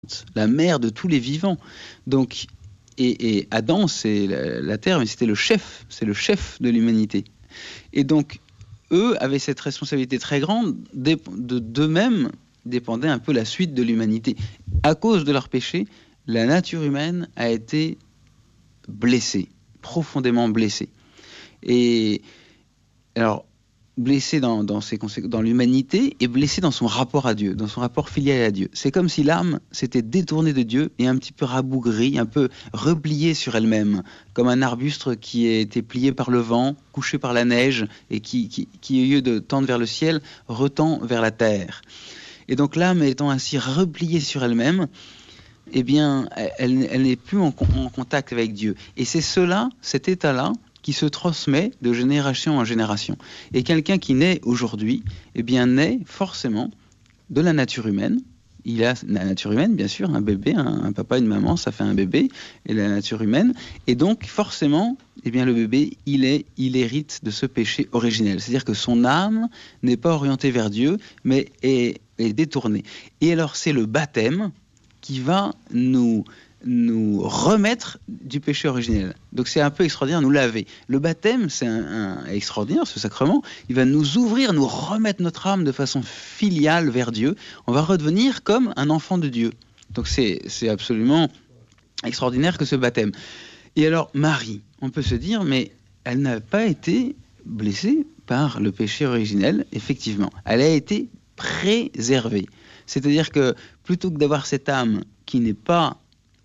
la mère de tous les vivants. Donc, et Adam, c'est la terre, mais c'était c'est le chef de l'humanité. Et donc, eux avaient cette responsabilité très grande, d'eux-mêmes dépendait un peu la suite de l'humanité. À cause de leur péché, la nature humaine a été blessée, profondément blessée. Et alors, blessé dans l'humanité et blessé dans son rapport à Dieu, dans son rapport filial à Dieu. C'est comme si l'âme s'était détournée de Dieu et un petit peu rabougrie, un peu repliée sur elle-même, comme un arbuste qui a été plié par le vent, couché par la neige et qui au lieu de tendre vers le ciel, retend vers la terre. Et donc l'âme étant ainsi repliée sur elle-même, eh bien, elle n'est plus en contact avec Dieu. Et c'est cela, cet état-là, qui se transmet de génération en génération. Et quelqu'un qui naît aujourd'hui, eh bien, naît forcément de la nature humaine. Il a la nature humaine, bien sûr, un bébé, un papa, une maman, ça fait un bébé, et la nature humaine. Et donc, forcément, eh bien, le bébé, il hérite de ce péché originel. C'est-à-dire que son âme n'est pas orientée vers Dieu, mais est détournée. Et alors, c'est le baptême qui va nous remettre du péché originel. Donc c'est un peu extraordinaire, nous laver. Le baptême, c'est extraordinaire, ce sacrement. Il va nous ouvrir, nous remettre notre âme de façon filiale vers Dieu. On va redevenir comme un enfant de Dieu. Donc c'est absolument extraordinaire que ce baptême. Et alors Marie, on peut se dire, mais elle n'a pas été blessée par le péché originel, effectivement. Elle a été préservée. C'est-à-dire que plutôt que d'avoir cette âme qui n'est pas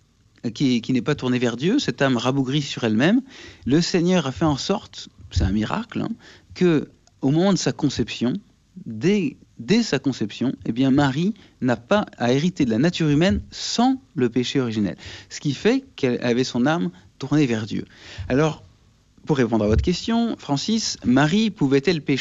tournée vers Dieu, cette âme rabougrie sur elle-même, le Seigneur a fait en sorte, c'est un miracle, que au moment de sa conception, dès sa conception, eh bien Marie a hérité de la nature humaine sans le péché originel. Ce qui fait qu'elle avait son âme tournée vers Dieu. Alors, pour répondre à votre question, Francis, Marie pouvait-elle pécher ?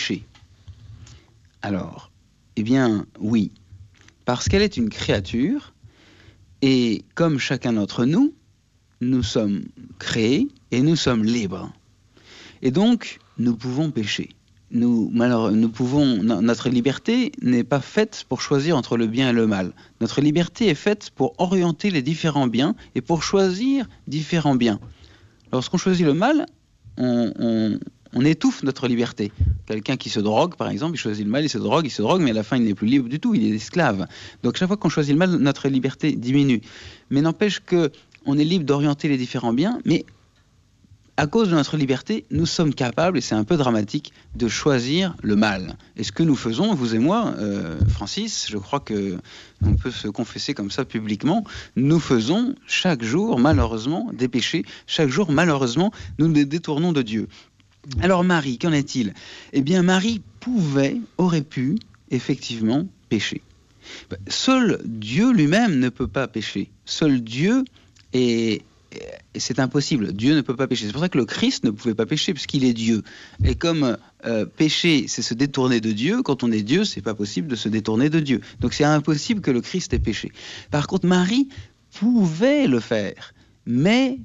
Alors, eh bien, oui. Parce qu'elle est une créature, et comme chacun d'entre nous, nous sommes créés et nous sommes libres. Et donc, nous pouvons pécher. Notre liberté n'est pas faite pour choisir entre le bien et le mal. Notre liberté est faite pour orienter les différents biens et pour choisir différents biens. Lorsqu'on choisit le mal, on étouffe notre liberté. Quelqu'un qui se drogue, par exemple, il choisit le mal, il se drogue, mais à la fin, il n'est plus libre du tout, il est esclave. Donc, chaque fois qu'on choisit le mal, notre liberté diminue. Mais n'empêche qu'on est libre d'orienter les différents biens, mais à cause de notre liberté, nous sommes capables, et c'est un peu dramatique, de choisir le mal. Et ce que nous faisons, vous et moi, Francis, je crois qu'on peut se confesser comme ça publiquement, nous faisons chaque jour, malheureusement, des péchés. Chaque jour, malheureusement, nous nous détournons de Dieu. Alors Marie, qu'en est-il ? Eh bien Marie aurait pu, effectivement, pécher. Seul Dieu lui-même ne peut pas pécher. Seul Dieu, et c'est impossible, Dieu ne peut pas pécher. C'est pour ça que le Christ ne pouvait pas pécher, puisqu'il est Dieu. Et comme pécher, c'est se détourner de Dieu, quand on est Dieu, c'est pas possible de se détourner de Dieu. Donc c'est impossible que le Christ ait péché. Par contre, Marie pouvait le faire, mais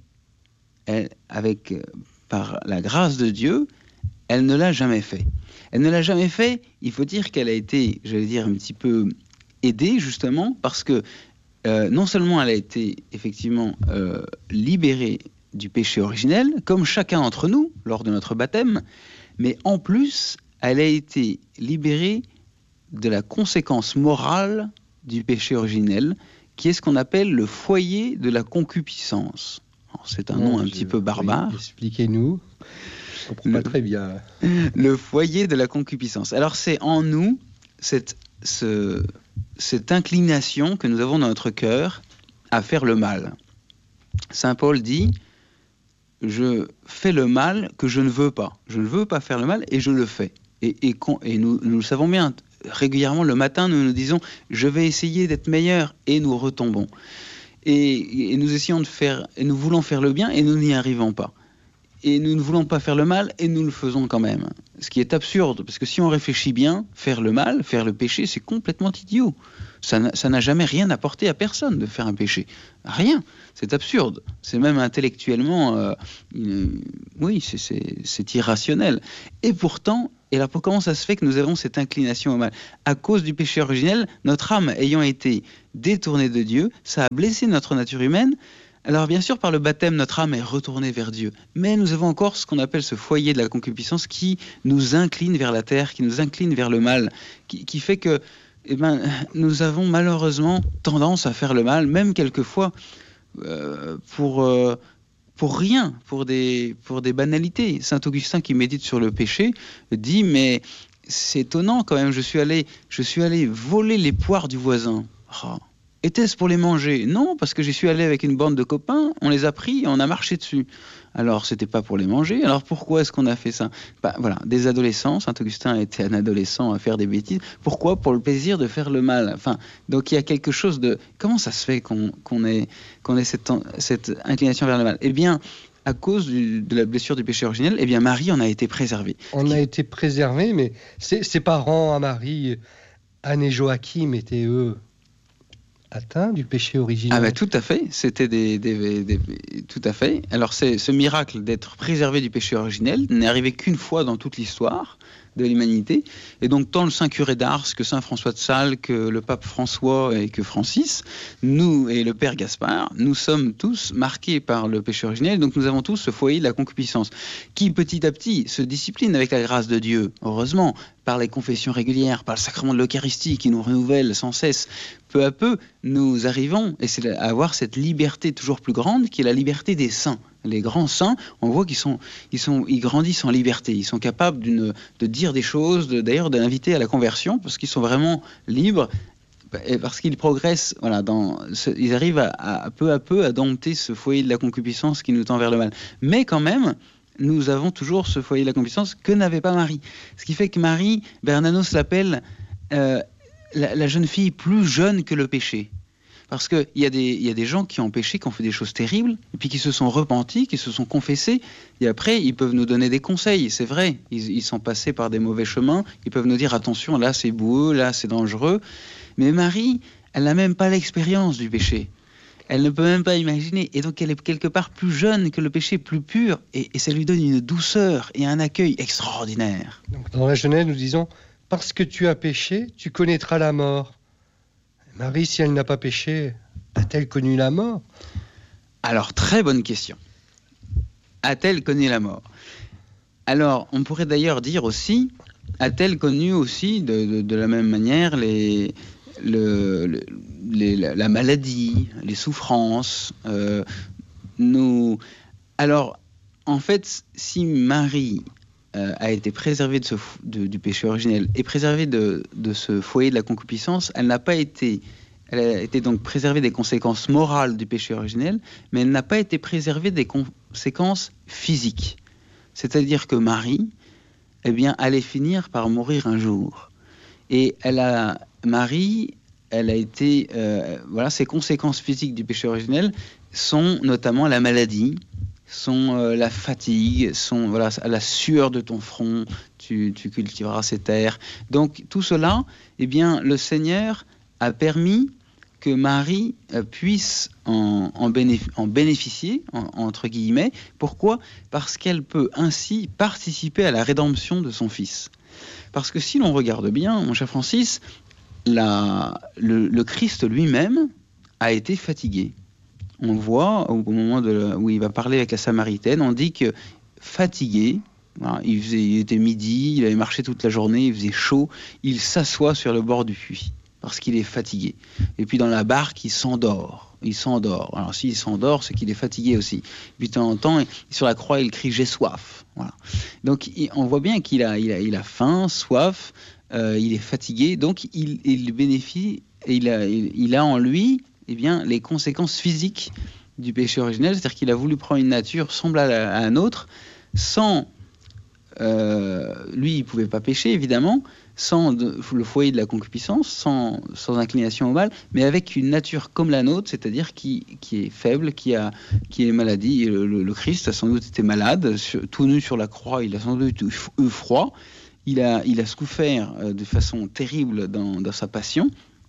par la grâce de Dieu, elle ne l'a jamais fait. Elle ne l'a jamais fait, il faut dire qu'elle a été, un petit peu aidée, justement, parce que non seulement elle a été effectivement libérée du péché originel, comme chacun d'entre nous, lors de notre baptême, mais en plus, elle a été libérée de la conséquence morale du péché originel, qui est ce qu'on appelle le foyer de la concupiscence. Alors, c'est un nom un petit peu barbare. Oui, expliquez-nous. Je ne comprends pas très bien. Le foyer de la concupiscence. Alors, c'est en nous cette inclination que nous avons dans notre cœur à faire le mal. Saint Paul dit « Je fais le mal que je ne veux pas. Je ne veux pas faire le mal et je le fais. » Et nous le savons bien. Régulièrement, le matin, nous nous disons « Je vais essayer d'être meilleur » et nous retombons. Et nous essayons de faire, et nous voulons faire le bien et nous n'y arrivons pas. Et nous ne voulons pas faire le mal et nous le faisons quand même. Ce qui est absurde, parce que si on réfléchit bien, faire le mal, faire le péché, c'est complètement idiot. Ça n'a jamais rien apporté à personne de faire un péché. Rien. C'est absurde. C'est même intellectuellement... oui, c'est irrationnel. Et pourtant... Et alors, comment ça se fait que nous avons cette inclination au mal ? À cause du péché originel, notre âme ayant été détournée de Dieu, ça a blessé notre nature humaine. Alors, bien sûr, par le baptême, notre âme est retournée vers Dieu. Mais nous avons encore ce qu'on appelle ce foyer de la concupiscence qui nous incline vers la terre, qui nous incline vers le mal, qui fait que nous avons malheureusement tendance à faire le mal, même quelquefois pour rien, pour des banalités. Saint Augustin, qui médite sur le péché, dit, mais c'est étonnant quand même, je suis allé voler les poires du voisin. Oh. Était-ce pour les manger ? Non, parce que j'y suis allé avec une bande de copains, on les a pris et on a marché dessus. Alors, c'était pas pour les manger, alors pourquoi est-ce qu'on a fait ça ? Voilà, des adolescents, Saint Augustin était un adolescent à faire des bêtises. Pourquoi ? Pour le plaisir de faire le mal. Donc il y a quelque chose de... Comment ça se fait qu'on ait cette inclination vers le mal ? Eh bien, à cause de la blessure du péché originel, eh bien, Marie en a été préservée. On a été préservés, mais ses parents à Marie, Anne et Joachim, étaient eux atteints du péché originel. Tout à fait, c'était tout à fait. Alors ce miracle d'être préservé du péché originel n'est arrivé qu'une fois dans toute l'histoire de l'humanité, et donc tant le Saint curé d'Ars que Saint François de Sales, que le pape François et que Francis, nous et le Père Gaspard, nous sommes tous marqués par le péché originel, donc nous avons tous ce foyer de la concupiscence, qui petit à petit se discipline avec la grâce de Dieu, heureusement, par les confessions régulières, par le sacrement de l'Eucharistie qui nous renouvelle sans cesse. Peu à peu, nous arrivons à avoir cette liberté toujours plus grande, qui est la liberté des saints. Les grands saints, on voit qu'ils grandissent en liberté. Ils sont capables de dire des choses, d'ailleurs d'inviter à la conversion, parce qu'ils sont vraiment libres, et parce qu'ils progressent. Voilà, ils arrivent à peu à dompter ce foyer de la concupiscence qui nous tend vers le mal. Mais quand même, nous avons toujours ce foyer de la concupiscence que n'avait pas Marie. Ce qui fait que Marie, Bernanos l'appelle la jeune fille plus jeune que le péché. Parce qu'il y a des gens qui ont péché, qui ont fait des choses terribles, et puis qui se sont repentis, qui se sont confessés, et après, ils peuvent nous donner des conseils, c'est vrai. Ils sont passés par des mauvais chemins, ils peuvent nous dire, attention, là c'est boueux, là c'est dangereux. Mais Marie, elle n'a même pas l'expérience du péché. Elle ne peut même pas imaginer, et donc elle est quelque part plus jeune que le péché, plus pur, et ça lui donne une douceur et un accueil extraordinaire. Donc, dans la Genèse, nous disons, parce que tu as péché, tu connaîtras la mort. Marie, si elle n'a pas péché, a-t-elle connu la mort ? Alors, très bonne question. A-t-elle connu la mort ? Alors, on pourrait d'ailleurs dire aussi, a-t-elle connu aussi, de la même manière, la maladie, les souffrances Alors, en fait, si Marie a été préservée du péché originel et préservée de ce foyer de la concupiscence, elle a été donc préservée des conséquences morales du péché originel, mais elle n'a pas été préservée des conséquences physiques. C'est-à-dire que Marie, allait finir par mourir un jour. Et Marie, elle a été... ces conséquences physiques du péché originel sont notamment la maladie, sont la fatigue, sont la sueur de ton front, tu cultiveras ces terres. Donc tout cela, le Seigneur a permis que Marie puisse en bénéficier, entre guillemets. Pourquoi ? Parce qu'elle peut ainsi participer à la rédemption de son Fils. Parce que si l'on regarde bien, mon cher Francis, le Christ lui-même a été fatigué. On voit, au moment où il va parler avec la Samaritaine, on dit que fatigué, il était midi, il avait marché toute la journée, il faisait chaud, il s'assoit sur le bord du puits, parce qu'il est fatigué. Et puis dans la barque, il s'endort. Alors s'il s'endort, c'est qu'il est fatigué aussi. Puis de temps en temps, sur la croix, il crie « j'ai soif ». Voilà. Donc on voit bien qu'il a faim, soif, il est fatigué, donc il bénéficie, et il a en lui les conséquences physiques du péché originel, c'est-à-dire qu'il a voulu prendre une nature semblable à un autre, sans... lui, il ne pouvait pas pécher, évidemment, sans le foyer de la concupiscence, sans inclination au mal, mais avec une nature comme la nôtre, c'est-à-dire qui est faible, qui est maladie. Le Christ a sans doute été malade, tout nu sur la croix, il a sans doute eu froid, il a souffert de façon terrible dans sa passion.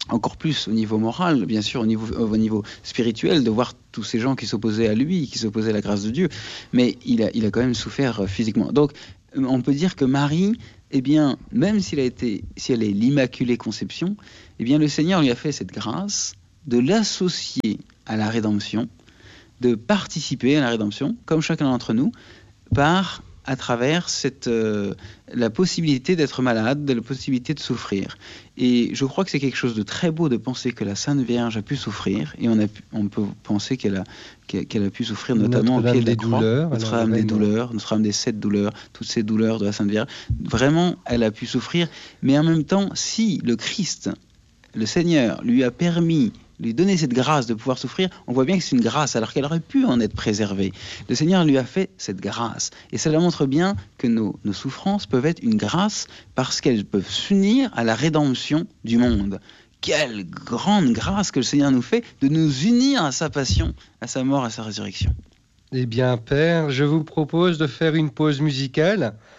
encore plus au niveau moral, bien sûr, au niveau spirituel, de voir tous ces gens qui s'opposaient à lui, qui s'opposaient à la grâce de Dieu. Mais il a quand même souffert physiquement. Donc, on peut dire que Marie, eh bien, même si elle est l'Immaculée Conception, eh bien, le Seigneur lui a fait cette grâce de l'associer à la rédemption, de participer à la rédemption, comme chacun d'entre nous, à travers la possibilité d'être malade, la possibilité de souffrir. Et je crois que c'est quelque chose de très beau de penser que la Sainte Vierge a pu souffrir, et on peut penser qu'elle a pu souffrir notamment au pied de la croix. Notre-Dame des douleurs, Notre-Dame des 7 douleurs, toutes ces douleurs de la Sainte Vierge. Vraiment, elle a pu souffrir, mais en même temps, si le Christ, le Seigneur, lui donner cette grâce de pouvoir souffrir, on voit bien que c'est une grâce alors qu'elle aurait pu en être préservée. Le Seigneur lui a fait cette grâce. Et cela montre bien que nos souffrances peuvent être une grâce parce qu'elles peuvent s'unir à la rédemption du monde. Quelle grande grâce que le Seigneur nous fait de nous unir à sa passion, à sa mort, à sa résurrection. Eh bien, Père, je vous propose de faire une pause musicale